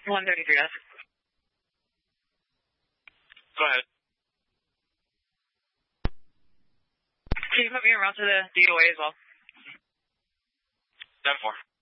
133S. Go ahead. Can you put me around to the DOA as well? 10-4.